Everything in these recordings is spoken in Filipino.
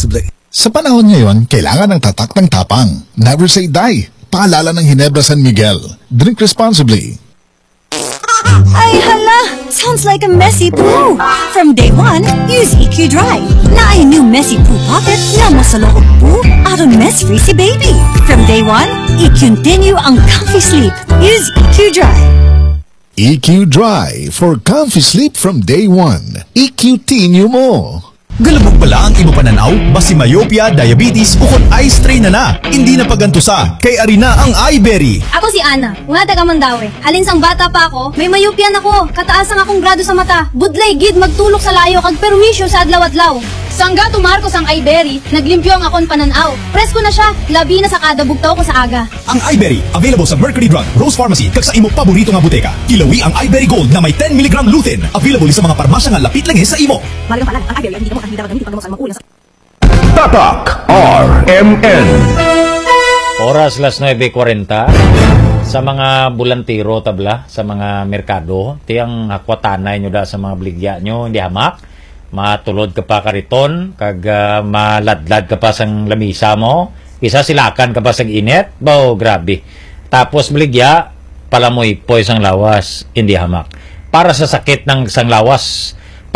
responsibly. Sa panahon ngayon, kailangan ng tatak ng tapang. Never say die. Paalala ng Ginebra San Miguel. Drink responsibly. Ay, hala! Sounds like a messy poo! From day one, use EQ Dry. Na ay new messy poo pocket na mo sa loob poo, aron mess-free si baby. From day one, i-continue ang comfy sleep. Use EQ Dry. EQ Dry for comfy sleep from day one. EQ-tinue mo. Galabog pala ang imo pananaw, basi myopia, diabetes, ukon eye strain na. Hindi na pagantusa, kay Arina ang iBerry. Ako si Ana, una taga Mandaue. Alin sang bata pa ako, may myopia nako. Kataas ang akong grado sa mata. Budlay gid magtulok sa layo kag perwisyo sa adlaw-adlaw. Sangga tumarko sang iBerry, naglimpyo ang akon pananaw. Presko na siya, labi na sa kada bugtaw ko sa aga. Ang iBerry, available sa Mercury Drug, Rose Pharmacy, kag sa imo paborito nga buteka. Kilawi ang iBerry Gold na may 10 mg lutein. Available sa mga parmasya nga lapit lang sa imo. Malang palag, ang iBerry, hindi mo kahit hindi pag sa mga Tatak RMN. Oras las 9:40 sa mga bulantiro tabla, sa mga merkado, tiyang hakwatanay nyo da sa mga bligya nyo, hindi hamak. Matulod ka pa kariton, kag maladlad ka pa sang lamisa mo, isa silakan ka pa sang init, bao grabe. Tapos bligya, palamoy poy sang lawas, hindi hamak. Para sa sakit ng sang lawas,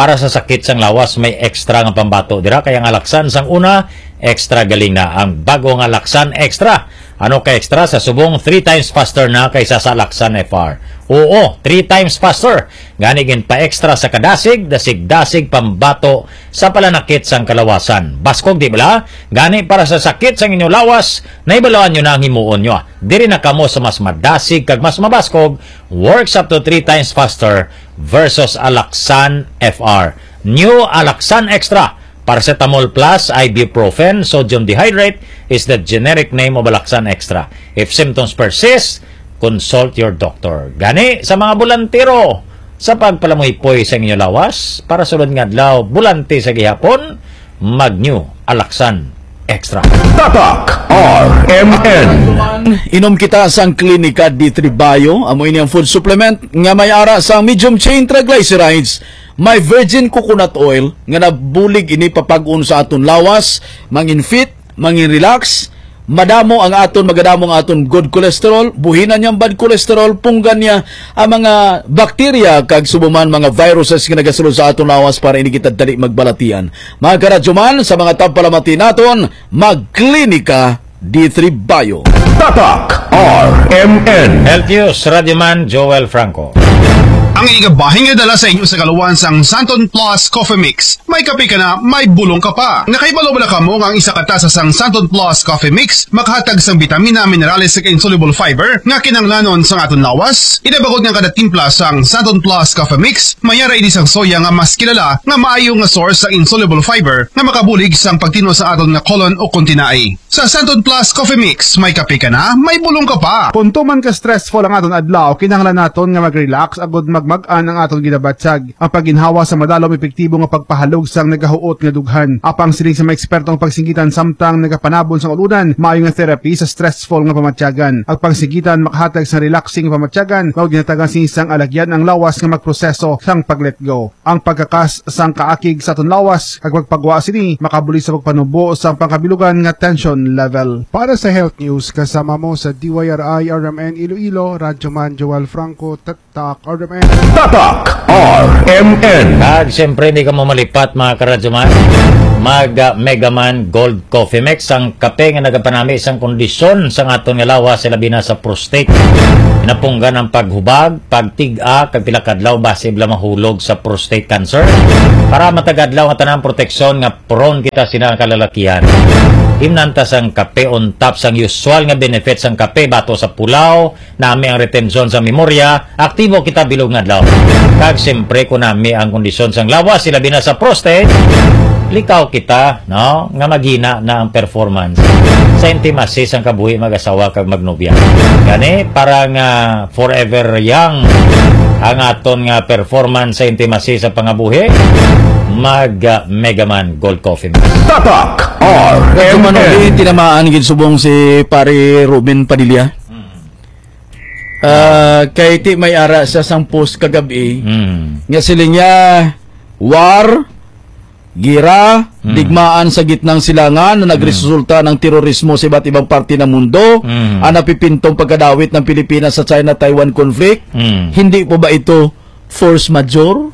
may extra nga pambato dira, kaya nga laksan sang una, extra galing na ang bago nga laksan extra. Ano ka extra? Sa subong 3 times faster na kaysa sa laksan FR. Oo, 3 times faster. Ganigin pa extra sa kadasig, dasig-dasig pambato sa palanakit sang kalawasan. Baskog di bala? Gani para sa sakit sang inyo lawas, naibalawan nyo na ang himuon nyo. Diri na kamo sa mas madasig kag mas mabaskog, works up to 3 times faster versus Alaxan FR. New Alaxan Extra. Paracetamol plus ibuprofen, sodium dihydrate is the generic name of Alaxan Extra. If symptoms persist, consult your doctor. Gani sa mga bulantiro, sa pagpalamoy-poy sa inyo lawas, para sulod nga adlaw, bulanti sa gihapon, mag-new Alaxan Extra. Tatak RMN. Inom kita sang Klinika D3 Bio, amo ini ang food supplement nga may ara sang medium chain triglycerides. May virgin coconut oil nga nabulig ini papag-on sa aton lawas, mangin fit, mangin relax, magadamo ang aton good cholesterol, buhinan niyang bad cholesterol, punggan niya ang mga bakterya kag subuman mga viruses nga nagasulod sa aton lawas para ini kita dali magbalatian. Mga karadyoman, sa mga tampalamati naton, magklinika D3 Bio. Tatak RMN. Health News, Radyoman Joel Franco. Ang igabahing nga dala sa inyo sa kaluwan sang Santon Plus Coffee Mix. May kape ka na, may bulong ka pa. Nakaibalo ka mo nga ang isa katasa sang Santon Plus Coffee Mix makahatag sang vitamina, minerales ug insoluble fiber nga kinahanglanon sang aton lawas. Idabagod nga kada timpla sang Santon Plus Coffee Mix, mayara ini sang soya nga mas kilala nga maayo nga source sa insoluble fiber nga makabulig sang pagtino sa aton nga colon o kuntinae. Sa Santon Plus Coffee Mix, may kape ka na, may bulong ka pa. Punto man ka stressful ang aton adlaw, kinahanglan naton nga mag-relax agud magmagan ang aton ginabatsag. Ang paginhawa sa madalom epektibo nga pagpahalog sang nagahuot nga dughan. Apang siling sa mga ekspertong pagsingitan samtang nagapanabon sang ulunan, maayo nga therapy sa stressful nga pamatyagan. Ang pagsingitan makahatag sa relaxing pamatyagan, mao ginatagan sing isang alagyan ang lawas nga magproseso sang pag-let go. Ang pagkakas sang kaakig sa aton lawas kag pagpagwa sini makabuli sa pagpanubo sang pangkabilugan nga tension level. Para sa health news, kasama mo sa DYRI RMN Iloilo, Radyoman Joel Franco, Tatak RMN. Tatak RMN. Kag siyempre hindi ka mo malipat mga karadyoman, Megaman Gold Coffee Mix, ang kape nga nagapanami isang kondisyon sa aton nga lawas, labi na sa prostate. Napunggan ang paghubag, pagtiga, kag pila kadlaw base bla mahulog sa prostate cancer. Para matagadlaw nga tanang proteksyon nga prone kita sina kalalakihan. Himnantas ang kape on top sang usual nga benefits sang kape bato sa pulaw, nami ang retention sa memorya, aktibo kita bilog nga adlaw. Kag siyempre kung nami ang kondisyon sang lawas, labi na sa prostate, likaw kita, no, nga magina na ang performance sa intimacy sang kabuhi mag-asawa kag magnobya. Gani para nga forever young ang aton nga performance sa intimacy sa pangabuhi, Megaman Gold Coffee Mix. Tatak RMN. Manoli, tinamaan gid subong si pare Ruben Padilla. Kay ti may ara sa sang post kagabi nga sila niya war gira, digmaan sa gitnang silangan na nagresulta ng terorismo sa iba't ibang parte ng mundo, ang napipintong pagkadawit ng Pilipinas sa China-Taiwan conflict. Hindi po ba ito force majeure?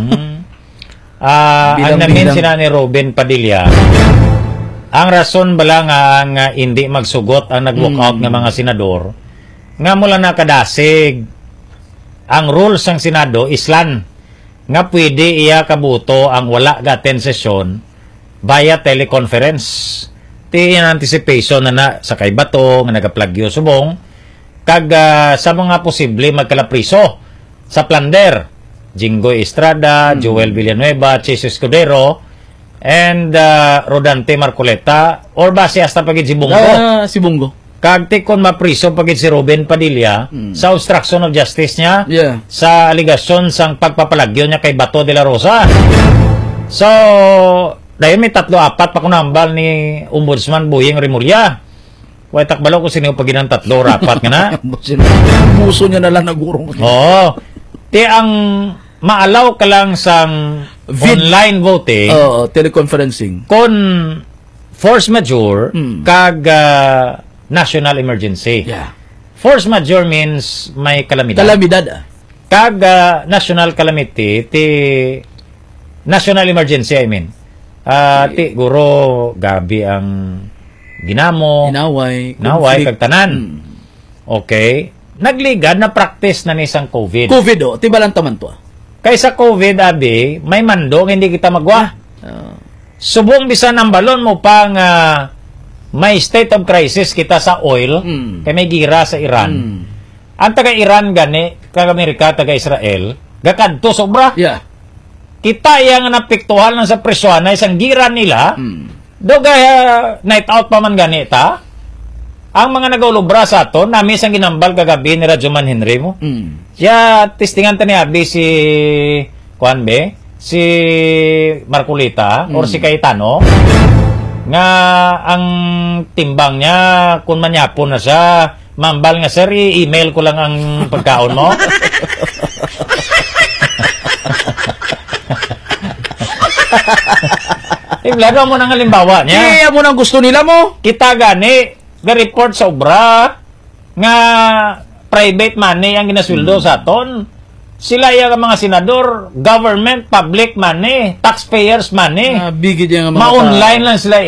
Ang namin sina ni Robin Padilla, ang rason bala nga ang hindi magsugot ang nag-walkout nga mga senador, nga mula nakadasig, ang rules ng Senado islan, nga pwede iya kabuto ang wala gaten sesyon via teleconference. Ti in anticipation na sa kay bato nga nagaplagyo subong kag sa mga posible magkalapriso sa plander, Jinggoy Estrada, Joel Villanueva, Chis Escudero, and Rodante Marcoleta, or base hasta pagid si Bungo. Si Bungo. Kag tikon mapriso pagid si Ruben Padilla sa obstruction of justice niya, sa aligasyon sang pagpapalagyo niya kay Bato de la Rosa. So, dahil may 3-4 pa kunambal ni Ombudsman Boyeng Remulla. Way takbalaw ko sino pagid ng 3-4 nga na. Puso niya na lang nagurong. Oo. Ti ang maalaw ka lang sang online voting, teleconferencing. Kon force majeure kag national emergency. Force majeure means may kalamidad. Kag national calamity, ti national emergency, I mean. Ti guro gabi ang ginamo, naway kag tanan. Okay. Nagligad na practice na ni isang COVID. Ti balang taman to. Kaysa COVID, abi, may mandong hindi kita magwa. Subong bisan ang balon mo pang may state of crisis kita sa oil, kay may gira sa Iran. Ang taga-Iran gani, kag-Amerika, taga-Israel, gakadto sobra. Kita yang napiktuhan lang sa presyohan na isang gira nila, doga night out pa man gani ta. Ang mga nagaulubra sa ato, namin isang ginambal kagabi ni Rajuman Henry mo. Siya, testingan ta ni abi si si Marcolita or si Cayetano, nga ang timbang niya kung manyapon na siya, mambal nga sir, i-email ko lang ang pagkaon mo. Iblado mo nang halimbawa niya. Mo nang gusto nila mo. Kita gani, ga-report sa obra nga private money ang ginasweldo sa aton. Sila yung mga senador, government, public money, taxpayers money. Ma-online lang sila,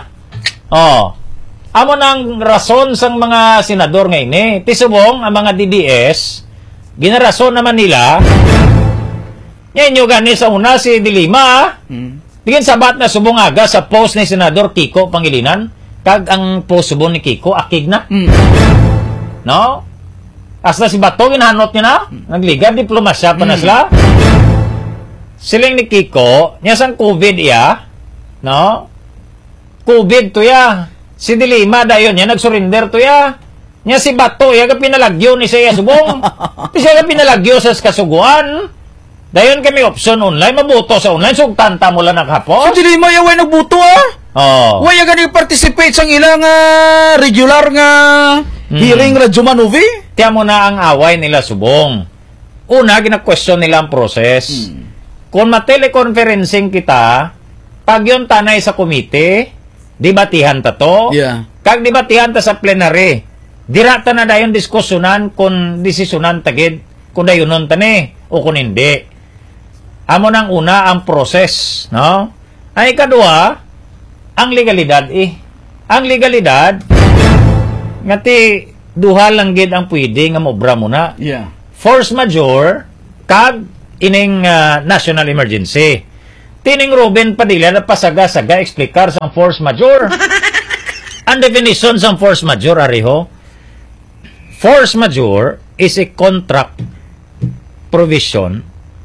amo nang rason sang mga senador ngayon eh. Tisubong, ang mga DDS, ginarason naman nila, ngayon yung gani sa una, si Dilima, bigyan sabat na subong aga sa post ni Senador Kiko Pangilinan, kag ang post subong ni Kiko, akig na. No? Asla si Bato, ginhanot niya na. Nagliga, diplomasya pa na sila. Siling ni Kiko, niya sang COVID iya, no? COVID to ya. Si Dilima dayon niya, nagsurrender to ya. Niya si Bato, iya ka pinalagyo ni siya subong. Siya ka pinalagyo sa kasuguan. Dayon kami option online, mabuto sa online, sugtanta mo lang naghapos. Si Dilima, yaway nagbuto Waya gani participate sang ilang regular nga hearing Rajuman Uvi. Tiyan mo na ang away nila subong. Una, gina-question nila ang process. Kung ma-teleconferencing kita, pag yun tanay sa komite, debatihan ta to. Kag debatihan ta sa plenary, dirata na dayon diskusyonan kung desisyonan tagid kung dayonon tani o kung hindi. Amo nang una ang process, no? Ay kadua, ang legalidad Ang legalidad ngati duha lang gid ang pwede nga maobra mo na. Force majeure kag ining national emergency. Tining Ruben Padilla na pasaga-saga eksplikar sa force majeure. Ang definition sa force majeure ariho, force majeure is a contract provision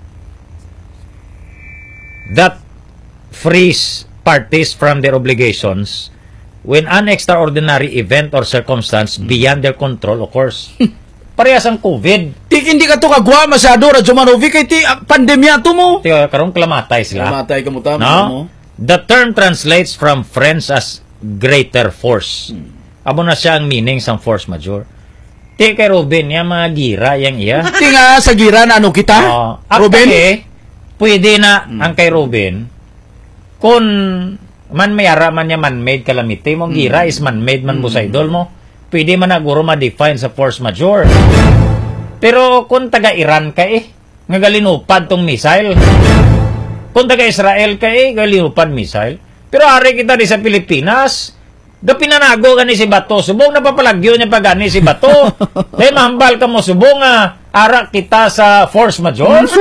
that frees parties from their obligations when an extraordinary event or circumstance beyond their control occurs. Parehas ang COVID. Hindi ka to kagwa masyado, Rajuman Uvi, kay pandemya to mo. Karong klamatay sila. Klamatay ka mo tama mo. The term translates from French as greater force. Amo na siya ang meaning sa force majeure. Kay Ruben, yung mga gira, yung iya. Nga sa gira na ano kita? Ruben? Pwede na ang kay Ruben, Kung man mayara man niya man-made calamity, mong gira is man-made man busa idol mo, pwede man naguro ma-define sa force majeure. Pero kung taga-Iran ka nga galinupad tong missile. Kung taga-Israel ka galinupad missile. Pero ari kita di sa Pilipinas, da pinanago gani si Bato, subong napapalagyo niya pa gani si Bato. Dahil mahambal ka mo, subong ara kita sa force majeure.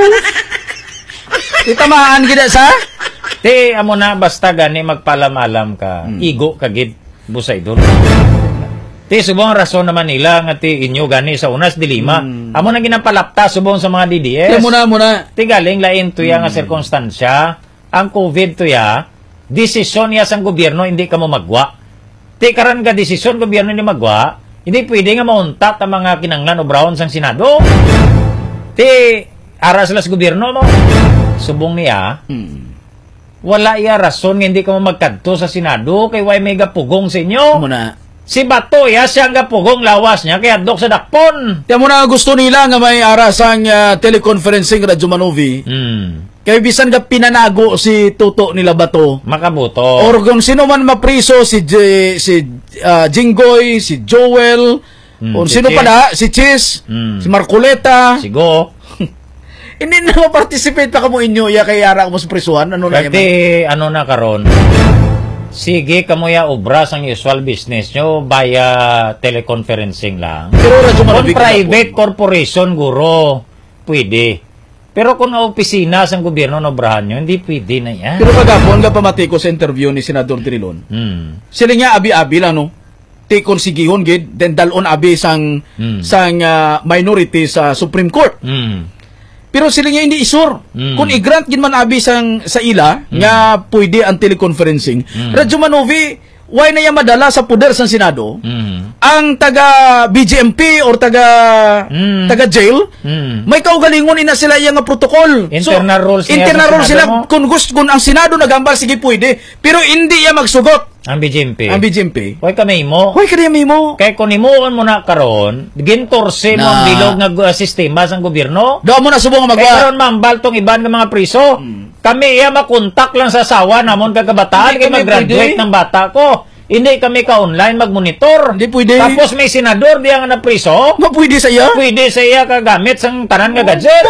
Itamaan gida sa? Te, amo na, basta gani magpalam-alam ka, igo kagid busay doon. Te, subong rason naman nila nga ti inyo gani sa unas dilima. Amo na ginapalapta subong sa mga DDS. Te, muna. Ti galing lain to ya nga sirkonstansya. Ang COVID to ya, desisyon ya sang gobyerno, hindi ka mo magwa. Ti karan ka desisyon gobyerno ni magwa, hindi pwede nga mauntat ang mga kinanglan o brown sang Senado. Ti, aras las gobyerno mo. Subong niya, wala iya rason nga hindi ka mo magkadto sa Senado kay way may gapugong sa inyo. Muna. Si Bato ya siyang gapugong lawas niya kaya dok sa dakpon. Tiyan mo na gusto nila nga may arasang teleconferencing Radyo Manovi. Kaya bisan ka pinanago si Tuto nila Bato. Makabuto. Or kung sino man mapriso, si Jinggoy, si Joel, o si sino Chis. pa na, si Chis, si Marcoleta. Si Go. Hindi na ma-participate pa ka mo inyo, ya kay Yara mo sa prisuhan. Ano na Kasi ano na karon? Sige, kamuya obra sang usual business nyo via teleconferencing lang. Pero Radyo Kung Manovi private corporation, guro, pwede. Pero kung opisina sang gobyerno na obrahan nyo, hindi pwede na yan. Pero kagapon ka pamatiko sa interview ni Senador Trilon. Sila nga abi-abi lang, no? Tikon si Gihon, gid, then dalon abi sang minority sa Supreme Court. Pero sila nga hindi isur. Kung i-grant gid man abi sa ila nga pwede ang teleconferencing. Radyo Manovi, why na yan madala sa poder sa Senado? Ang taga BGMP or taga jail, may kaugalingon ina sila yang protocol. Internal rules niya internal sa rules Senado sila mo? kung ang Senado nagambal sige pwede, pero hindi yan magsugot. Ang BGMP. Ang BGMP. Huwag ka may mo. Hoy kaya mo. Kaya kung imuon mo na karon, gintorse mo ang Na. bilog nga sistema sang gobyerno. Daw mo na subong Kaya magwa. karon mambal tong iban nga mga priso. Kami iya makontak lang sa asawa namon kagabataan Hindi kay kami mag-graduate pwede. ng bata ko. Hindi kami ka-online mag-monitor. Hindi pwede. Tapos may senador diya nga na priso. Nga pwede sa iya? Pwede sa iya kagamit sang tanan nga gadget.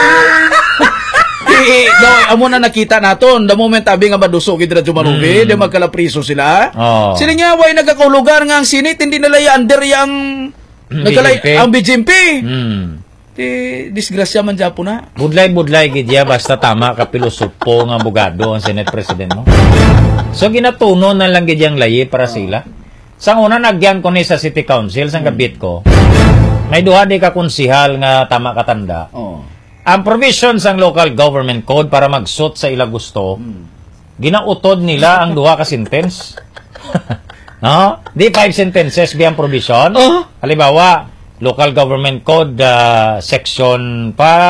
Amo na nakita naton the moment abi nga maduso gid Radyo Manovi, di magkalapriso sila. Oh. Sila nga way nagakaulugar nga ang Senate hindi nila under yang BJP. ang BJP. Di Disgrasya man japo na. budlay gid ya basta tama ka pilosopo nga abogado ang Senate President mo. So ginatuno na lang gid yang layi para sila. Sang una nagyan ko ni sa City Council sang gabit ko. May duha di ka konsihal nga tama katanda. Ang provision sang local government code para magsut sa ila gusto, ginautod nila ang duha ka sentence. No? Di 5 sentences biyang provision. Halimbawa, local government code section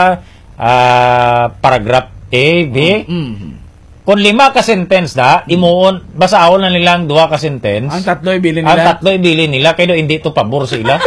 paragraph A, B. Kung 5 ka sentence na, imuon, basaon na nilang 2 ka sentence. Ang tatlo ibili Ang nila. tatlo ibili nila, kaya hindi ito pabor sa ila.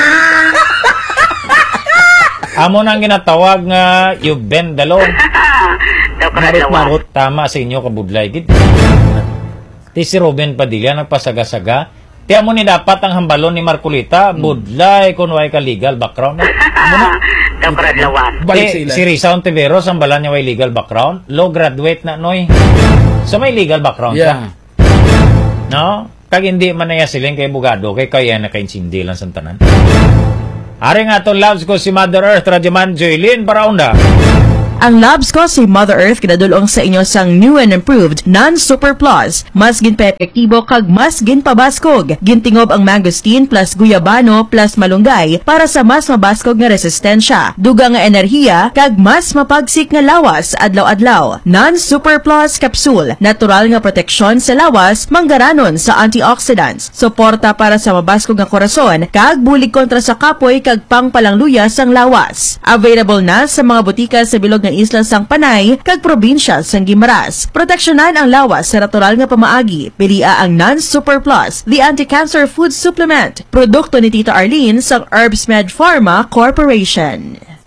Amo nang ginatawag nga you bend the law. Marot-marot. Tama sa inyo kabudlay. Ti si Ruben Padilla nagpasaga-saga. Ti amo ni dapat ang hambalon ni Marcolita, budlay kung way ka legal background. Amo na. Balik sa ila. Si Risa Ontiveros ang balan niya way legal background. Law graduate na noy. So may legal background Yeah. no? Kag hindi man na siling kay bugado kay kaya na kainsindi lang sa tanan. Ari nga to loves ko si Mother Earth Radyaman Joylin para unda. Ang labs ko si Mother Earth kinadulong sa inyo sang new and improved non-super plus. Mas ginpa-epektibo kag mas ginpabaskog. Gintingob ang mangosteen plus guyabano plus malunggay para sa mas mabaskog nga resistensya. Duga nga enerhiya kag mas mapagsik nga lawas adlaw-adlaw. Non-super plus capsule. Natural nga proteksyon sa lawas manggaranon sa antioxidants. Suporta para sa mabaskog nga korason kag bulig kontra sa kapoy kag pangpalangluya sang lawas. Available na sa mga butika sa bilog ng isla sang Panay kag probinsya sang Guimaras. Proteksyonan ang lawas sa natural nga pamaagi. Pilia ang Non-Super Plus, the anti-cancer food supplement. Produkto ni Tita Arlene sang Herbs Med Pharma Corporation.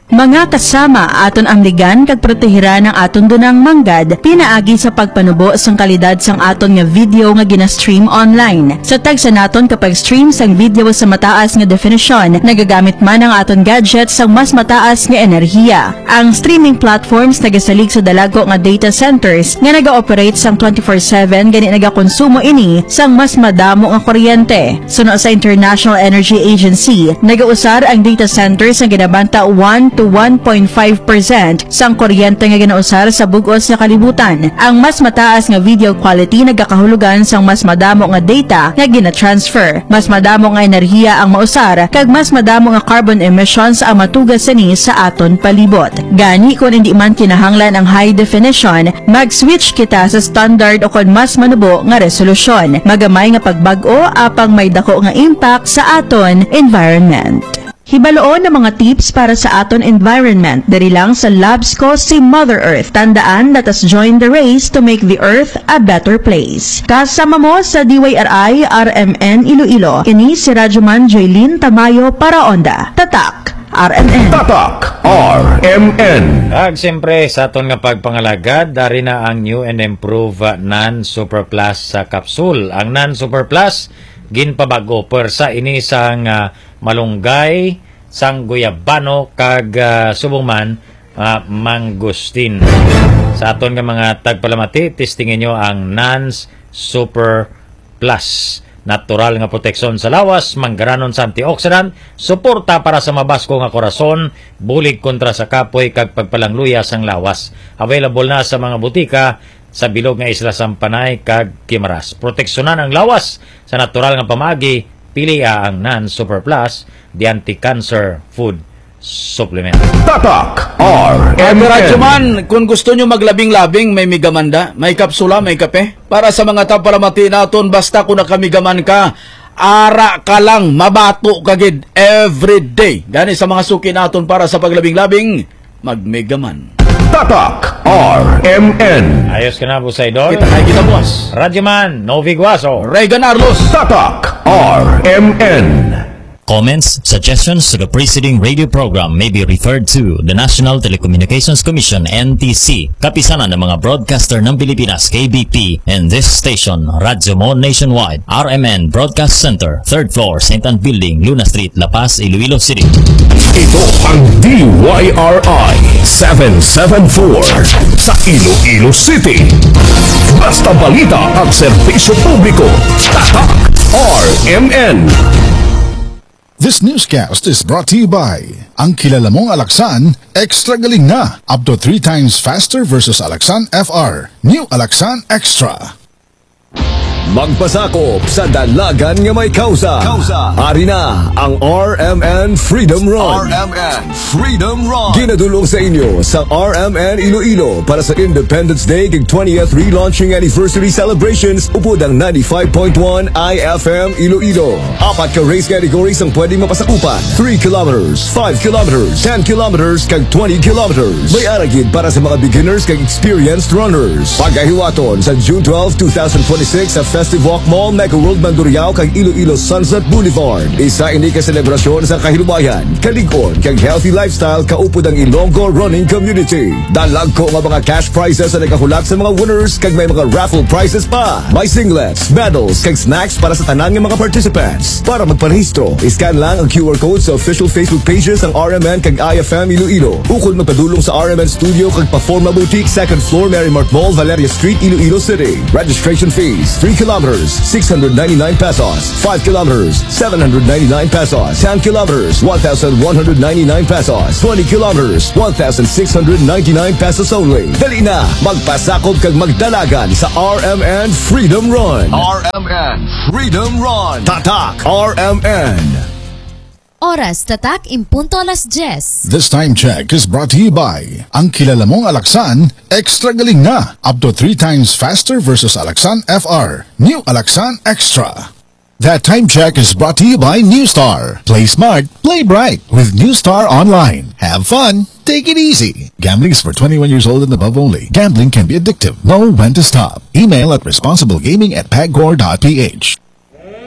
Mga kasama, aton amligan kag protehiran ng aton dunang manggad pinaagi sa pagpanubo sang kalidad sang aton nga video nga gina-stream online. Sa tagsa naton kapag stream sang video sa mataas nga definition, nagagamit man ang aton gadget sang mas mataas nga enerhiya. Ang streaming platforms nagasalig sa dalago nga data centers nga naga-operate sang 24/7 gani nagakonsumo ini sang mas madamo nga kuryente. Suno sa International Energy Agency, nagausar ang data centers nga ginabanta 1 to 1.5% sang kuryente nga ginausar sa bug-os nga kalibutan. Ang mas mataas nga video quality nagakahulugan sang mas madamo nga data nga gina-transfer. Mas madamo nga enerhiya ang mausar kag mas madamo nga carbon emissions ang matugas sini sa aton palibot. Gani kung hindi man kinahanglan ang high definition, mag-switch kita sa standard o kon mas manubo nga resolusyon. Magamay nga pagbag-o apang may dako nga impact sa aton environment. Hibaloon ng mga tips para sa aton environment dari lang sa Labs ko si Mother Earth. Tandaan, let us join the race to make the Earth a better place. Kasama mo sa DYRI RMN Iloilo. Kini si Radyoman Jaylin Tamayo para Onda. Tatak RMN. Tatak RMN. Siyempre, sa aton nga pagpangalagad, dari na ang new and improved non-super plus sa capsule. Ang non-super plus, ginpabago persa ini sang malunggay, sang guyabano, kag subong man mangustin. Sa aton nga mga tagpalamati, testingin nyo ang NANS Super Plus. Natural nga proteksyon sa lawas, manggaranon sa antioxidant, suporta para sa mabasko nga korason, bulig kontra sa kapoy kag pagpalangluya sang lawas. Available na sa mga butika sa bilog nga isla Sampanay kag Kimaras. Proteksyonan ang lawas sa natural nga pamagi, pili ang NAN Super Plus, the anti-cancer food supplement. Tatak RMN. Radyoman, kung gusto nyo maglabing-labing, may migamanda, may kapsula, may kape. Para sa mga tapalamati naton, basta kung nakamigaman ka, ara ka lang, mabato kagid everyday. Gani sa mga suki naton para sa paglabing-labing, magmigaman. Tatak RMN. Ayos ka na, Busaydor. Kita buwas. Radyoman, Novi Guaso. Regan Arlos. Tatak RMN. Comments, suggestions to the preceding radio program may be referred to the National Telecommunications Commission, NTC, kapisanan ng mga broadcaster ng Pilipinas, KBP, and this station, Radyo Mo Nationwide, RMN Broadcast Center, 3rd floor, St. Anne Building, Luna Street, La Paz, Iloilo City. Ito ang DYRI 774 sa Iloilo City. Basta balita at serbisyo publiko. Tatak RMN. This newscast is brought to you by ang kilala mong Alaxan, extra galing na. Up to 3 times faster versus Alaxan FR. New Alaxan Extra. Magpasakop sa dalagan nga may kausa. Ari na ang RMN Freedom Run. RMN Freedom Run. Ginadulong sa inyo sa RMN Iloilo para sa Independence Day kag 20th relaunching anniversary celebrations upod ang 95.1 IFM Iloilo. 4 ka race categories ang pwedeng mapasakupan. 3 kilometers, 5 kilometers, 10 kilometers kag 20 kilometers. May aragid para sa mga beginners kag experienced runners. Pagkahiwaton sa June 12, 2026 sa Festive Walk Mall, Mega World Mandurriao kag Iloilo Sunset Boulevard. Isa ini ka selebrasyon sa kahilubayan, kalig-on kag healthy lifestyle kaupod ang Ilonggo Running Community. Dalag ko nga mga cash prizes na nagahulak sa mga winners kag may mga raffle prizes pa. May singlets, medals kag snacks para sa tanan nga mga participants. Para magparehistro, iscan lang ang QR code sa official Facebook pages ng RMN kag IFM Iloilo. Ukol magpadulong sa RMN Studio kag Paforma Boutique, 2nd floor, Marymart Mall, Valeria Street, Iloilo City. Registration fees, 3 kilometers, 699 pesos. 5 kilometers, 799 pesos. 10 kilometers, 1,199 pesos. 20 kilometers, 1,699 pesos only. Dali na, magpasakop kag magdalagan sa RMN Freedom Run. RMN Freedom Run. Tatak RMN. Oras tatak impunto alas 10. This time check is brought to you by ang kilala mong Alaxan, extra galing na. Up to 3 times faster versus Alaxan FR. New Alaxan Extra. That time check is brought to you by New Star. Play smart, play bright with New Star Online. Have fun, take it easy. Gambling is for 21 years old and above only. Gambling can be addictive. Know when to stop. Email at responsiblegaming@pagcor.ph.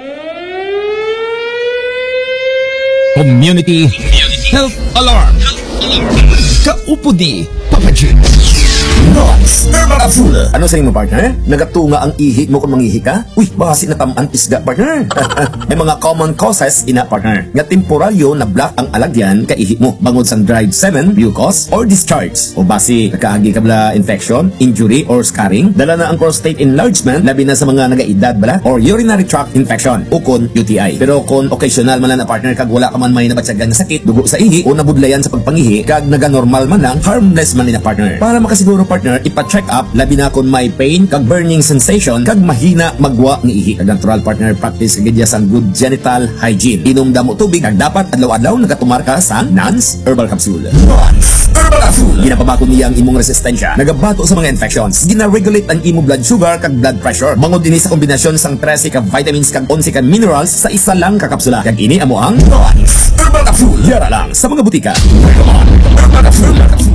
Community Health Alarm. Kaupo di, Papa G. Nons Herbal Capsule. Ano sa mo, partner? Nagatunga ang ihi mo kung mangihi ka? Uy, basi na tamaan isda, partner. May mga common causes ina, partner. Nga temporaryo na block ang alagyan ka ihi mo. Bangod sa dried semen, mucus, or discharge. O basi, nakaagi ka bala infection, injury, or scarring. Dala na ang prostate enlargement, labi na sa mga nagaedad bala, or urinary tract infection, o kon UTI. Pero kung occasional man lang na, partner, kag wala ka man may nabatsagan na sakit, dugo sa ihi, o nabudlayan sa pagpangihi, kag naga-normal man lang, harmless man na, partner. Para makasiguro, partner, ipa-check up labi na kung may pain kag burning sensation kag mahina magwa ng ihi. Kag natural, partner, practice kagid sang good genital hygiene. Inom damo tubig kag dapat adlaw-adlaw nagatumar ka sa Nons Herbal Capsule. Nons Herbal Capsule. Ginapabako niya ang imong resistensya, nagabato sa mga infections, gina-regulate ang imong blood sugar kag blood pressure. Bangod dinhi sa kombinasyon sang 13 ka vitamins kag 11 ka minerals sa isa lang ka kapsula. Kag ini amo ang Nons Herbal Capsule. Yara lang sa mga butika. Herbal Capsule.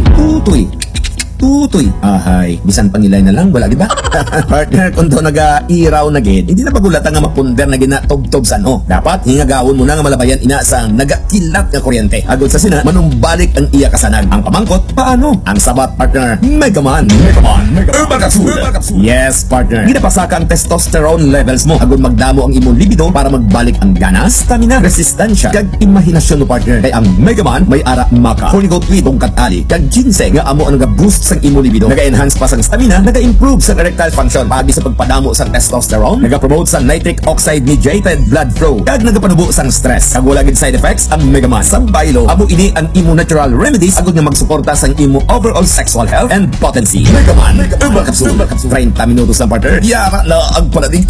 Tutoy. Ahay, bisan pangilay na lang, wala, di ba? Partner, kung daw naga-iraw na gid, hindi na pagulatan nga mapunder na ginatog-tog sa no. Dapat, hingagawon mo na nga malabayan ina sa nagakilat nga kuryente. Agod sa sina, manumbalik ang iya kasanag. Ang pamangkot, paano? Ang sabat, partner, Megaman. Herbal Capsule. Yes, partner. Ginapasaka ang testosterone levels mo. Agod magdamo ang imong libido para magbalik ang ganas, stamina, resistensya, kag imahinasyon mo, partner. Kay ang Megaman, may ara maka, horny goat weed, tongkat ali, kag ginseng nga amo ang nag-boost sa imo libido, naga-enhance pa sa stamina, naga-improve sa erectile function, pagi sa pagpadamo sa testosterone, naga-promote sa nitric oxide mediated blood flow, kag nagapanubo sang stress. Kag wala gid side effects ang Megaman. Sa baylo, amo ini ang imo natural remedies agud nga magsuporta sa imo overall sexual health and potency. Megaman Herbal Capsule. 30 minutos lang, partner. Yara la ang paladig.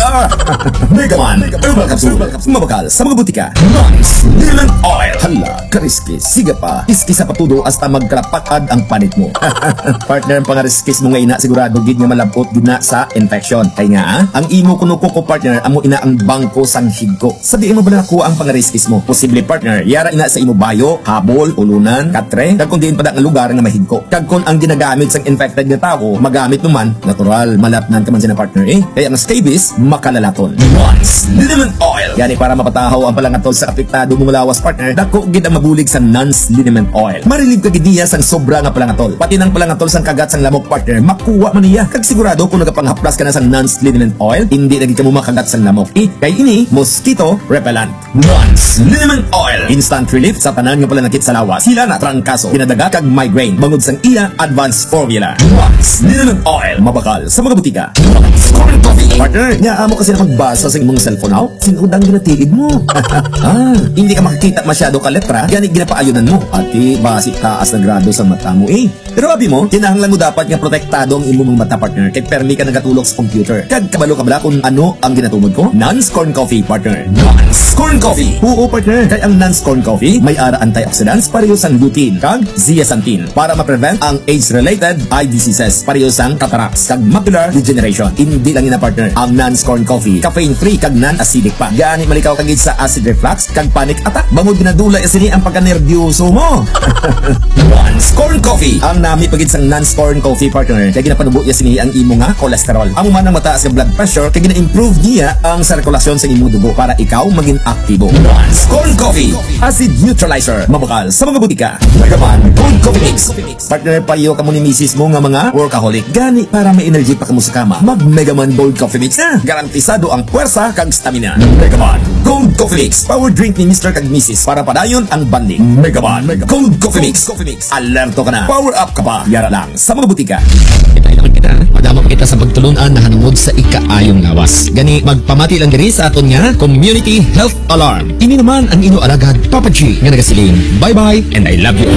Megaman Herbal Capsule. Mabakal sa mga butika. Nons Lemon Oil. Hala, kariskis. Siga pa. Iski sa patudo hasta magkarapatad ang panit mo. Partner, ang pangariskis mo nga ina, sigurado gid nga malabot gid na sa infection. Kay nga, ang imo kuno ko, partner, amo ina ang bangko sang higko. Sabi mo ba na nakuha ang pangariskis mo? Posible, partner, yara ina sa imo bayo, habol, ulunan, katre, kag kung diin pa ang lugar nga mahigko. Kag kung ang ginagamit sang infected nga tao, magamit naman, natural, malapnan ka man sina, partner, eh. Kaya ang scabies, makalalaton. Nons Lemon Oil. Yani para mapatahaw ang palangatol sa apektado mong lawas, partner, dako gid ang mabulig sa Nons Lemon Oil. Marilib ka gid niya sang sobra nga palangatol. Pati ng palangatol sang kagat sang lamok, partner, makuha man niya. Kag sigurado kung nagapanghaplas ka na sang Nons Lemon Oil, hindi na gid ka mo makagat sang lamok. Kay ini mosquito repellent. Nons Lemon Oil. Instant relief sa tanan nga palanakit sa lawas. Sila na trangkaso, pinadaga kag migraine. Bangod sang iya advanced formula. Nons Lemon Oil. Mabakal sa mga butika. Corn Coffee. Partner, nga amo kasi na magbasa sa imong cellphone now. Sinudang ginatiid mo. Hindi ka makakita masyado ka letra, gani ginapaayunan mo. Ati, basi taas na grado sa mata mo eh. Pero abi mo, kinahanglan mo dapat nga protektado ang imong mata, partner. Kay permi ka nagatulog sa computer. Kag kabalo ka bala kung ano ang ginatumod ko? Nons Corn Coffee, partner. Nons Corn Coffee. Oo, partner. Kay ang Nons Corn Coffee may ara antioxidants pareho sang lutein kag zeaxanthin para ma-prevent ang age-related eye diseases pareho sang cataracts kag macular degeneration. Hindi lang ina, partner. Ang Nons Corn Coffee, caffeine-free kag non-acidic pa. Gani malikaw kagid sa acid reflux kag panic attack. Bangod ginadula isini ang pagka-nervyoso mo. Nons Corn Coffee. Ang nami pagid sang Nons Corn Coffee, partner. Kaya ginapanubo niya sini ang imo nga cholesterol. Amo man ang mataas nga blood pressure, kaya gina-improve niya ang sirkulasyon sa imo dugo para ikaw maging aktibo. Nons Corn Coffee. Acid neutralizer. Mabakal sa mga butika. Megaman Gold Coffee Mix. Partner, payo ka mo ni misis mo nga mga workaholic. Gani para may energy pa ka mo sa kama. Mag Megaman Gold Coffee Mix na. Garantisado ang puwersa kag stamina. Megaman Gold Coffee Mix. Power drink ni Mr. kag Mrs. para padayon ang banding. Megaman Gold Coffee Mix. Alerto ka na. Power up ka pa. Yara lang sa mga butika. Madamok kita sa pagtulunan na hanungod sa ikaayong lawas. Gani magpamati lang diri sa aton nga Community Health Alarm. Ini naman ang ino alagad Papa G nga nagasiling. Bye-bye and I love you.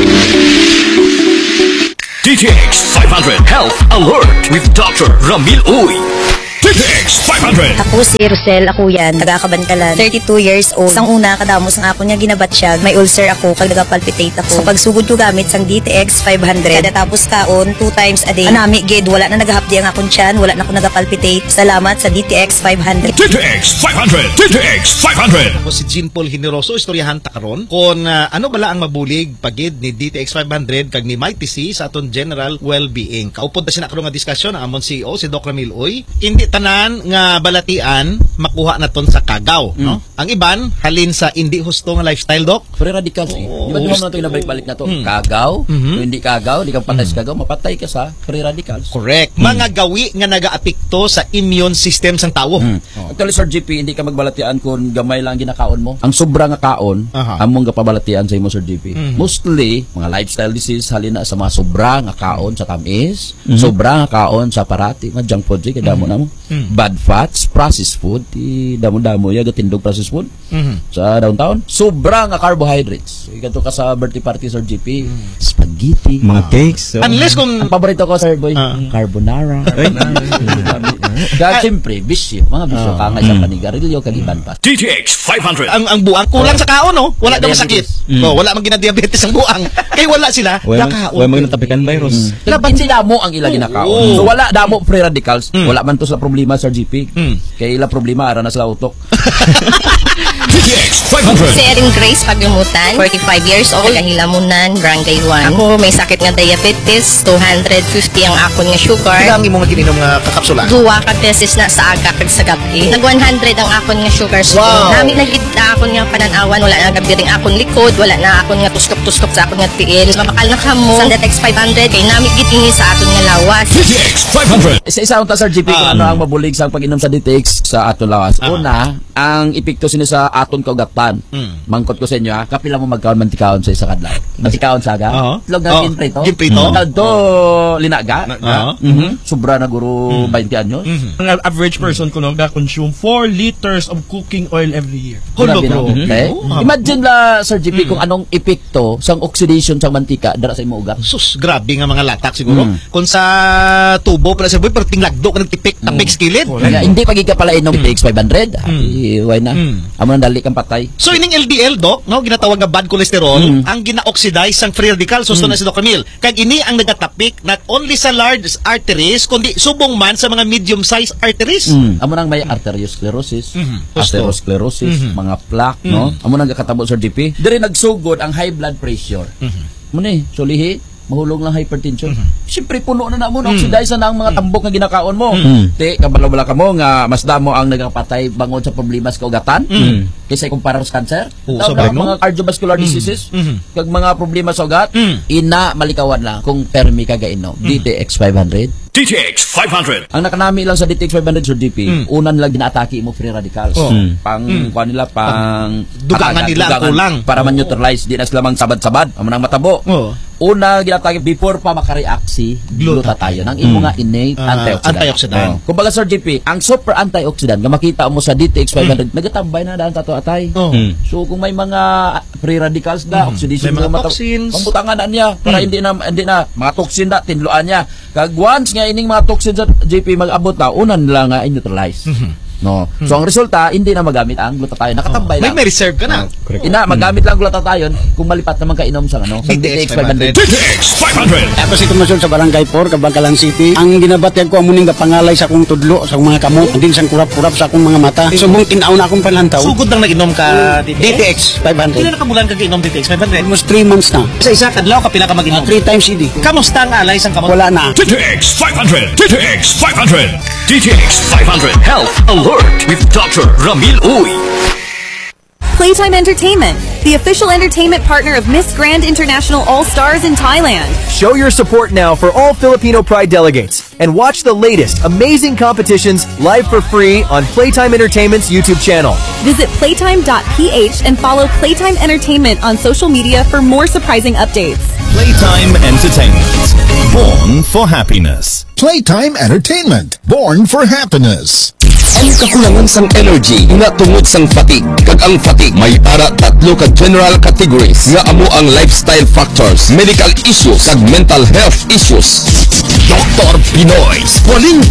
DTX 500 Health Alert with Dr. Ramil Uy. DTX 500. Ako si Rosel, ako yan, taga-Kabantalan, 32 years old. Sang una, kadamos ang ako niya ginabatsyag, may ulcer ako, kag nagapalpitate ako. So pagsugod ko gamit sang DTX 500, kada tapos kaon, 2 times a day. Anami, gid, wala na nagahapdi ang akong tiyan, wala na ako nagapalpitate. Salamat sa DTX 500. DTX 500. DTX 500. Ako si Jean Paul Generoso, istoryahan ta karon kung ano bala ang mabulig pagid ni DTX 500 kag ni Mighty C sa aton general well-being. Kaupod na sinakro nga diskusyon ang amon CEO si Doc Ramil Uy. Hindi tanan nga balatian makuha naton sa kagaw, no? Ang iban halin sa hindi husto nga lifestyle, Doc. Free radicals eh. Di ba naman na ito inabalik-balik na to? Kagaw, kung hindi kagaw, di ka patay sa kagaw, mapatay ka sa free radicals. Correct. Mga gawi nga nagaapekto sa immune system sang tawo. Actually, Sir GP, hindi ka magbalatian kung gamay lang ginakaon mo. Ang sobra nga kaon, among kapabalatian sa imo, Sir GP. Mostly, mga lifestyle disease halin na sa mga sobra nga kaon sa tamis, sobra nga kaon sa parati, mga junk food, kaya damo na mo. Bad fats, processed food, damo-damo ya gatindog processed food sa downtown. Sobra nga carbohydrates. Ikato ka sa birthday party, Sir GP. Spaghetti, mga cakes. Unless kung ang paborito ko, Sir Boy, carbonara. Kaya siyempre, bisyo. Mga bisyo ka nga sa panigarilyo, kag-iban pa. DTX 500. Ang buang kulang sa kaon, no? Wala daw masakit. Wala man ginadiabetes ang buang. Kay wala sila, nakaon. Wala magnatapikan virus. Hindi damo ang ila ginakaon. So wala damo free radicals. Wala man to sa problema, Sir GP. Kaya ila problema, ara na sila utok. DTX 500. Si Erin Grace Paglimutan, 45 years old, Kahilamunan, Barangay 1. Ako may sakit nga diabetes, 250 ang akon nga sugar. Ang imong ginom nga kakapsula. Duwa ka beses na sa aga kag sa gabi. Nag 100 ang akon nga sugar. Wow. Nami nagid na akon nga pananawan, wala na gabiring akon likod, wala na akon nga tuskok-tuskok sa akon nga tiil. Mabakal na kamo sa DTX 500 kay nami gitingi sa aton nga lawas. DTX 500. Isa unta, Sir GP, kung ano ang mabulig sa pag-inom sa DTX sa aton lawas. Una, ang epekto sini sa aton kaugatan. Mangkot ko sa inyo ha, kapila mo magkaon mantikaon sa isa kadlaw. Mantikaon saga. Itlog na ginprito. Ginprito. Kaldo linaga. Sobra na guro 20 anyos. Ang average person ko consume 4 liters of cooking oil every year. Grabe na. Okay. Imagine la, Sir GP, kung anong epekto sang oxidation sang mantika dara sa imo ugat. Sus, grabe nga mga latak siguro. Kung sa tubo pala Sir Boy, pero tinglagdo ka ng tapik skillet. Hindi pagi ka pala inom DTX 500. Why na? Amo nang dali kang patay. So ining LDL, Doc, no, ginatawag nga bad cholesterol, ang gina-oxidize sang free radicals, susto na si Doc Camille. Kag ini ang nagatapik not only sa large arteries kundi subong man sa mga medium-sized arteries. Amo nang may arteriosclerosis, atherosclerosis, mga plaque, no? Amo nang gakatabo, Sir GP. Diri nagsugod ang high blood pressure. Muni, sulihi mahulog lang hypertension. Siyempre puno na mo, oxidize na ang mga tambok nga ginakaon mo. Te, kabala-bala ka mo nga mas damo ang nagapatay bangod sa problema sa kaugatan. Kaysa kumpara sa cancer. Mga cardiovascular diseases, kag mga problema sa ugat, ina malikawan lang kung permi ka gainom. DTX 500. DTX 500. Ang nakanami lang sa DTX 500, Sir GP, unan lang ginatake mo free radicals. Pang nila, pang dugangan nila ang kulang. Para man-neutralize, di na sila mang sabad-sabad. Amo nang matabo. Una, ginatake before pa makareact si glutathione. Ang imo nga innate antioxidant. Kumbaga, Sir GP, ang super antioxidant nga makita mo sa DTX 500, nagatambay na daan tato atay. So kung may mga free radicals na, oxidation may mga toxins, pambutangan na niya para hindi na mga toxin na tinluan niya. Kag once nga ining mga toxins sa GP mag-abot na, unan nila nga i-neutralize. No. So ang resulta, hindi na magamit ang glutathione. Nakatambay lang. May reserve ka na. Magamit lang glutathione kung malipat naman ka inom sa DTX 500. DTX 500. Ako si Tumasyon sa Barangay 4, Kabangkalan City. Ang ginabatyag ko amuning kapangalay sa akong tudlo, sa mga kamot, din sa kurap-kurap sa akong mga mata. Subong tinaw na akong panlantaw. Sugod lang nag-inom ka DTX 500. Kailan na kabulan ka inom DTX 500? Almost 3 months na. Sa isa kadlaw ka pila ka mag-inom? 3 times a day. Kamusta ang alay sang kamot? Wala na. DTX 500. DTX 500. DTX 500 Health Alert with Dr. Ramil Uy. Playtime Entertainment, the official entertainment partner of Miss Grand International All-Stars in Thailand. Show your support now for all Filipino Pride delegates and watch the latest amazing competitions live for free on Playtime Entertainment's YouTube channel. Visit playtime.ph and follow Playtime Entertainment on social media for more surprising updates. Playtime Entertainment, born for happiness. Playtime Entertainment, born for happiness. Ang kakulangan sang energy nga tungod sang fatigue. Kag ang fatigue may ara tatlo ka general categories nga amo ang lifestyle factors, medical issues, kag mental health issues. Dr. Pinoy, waling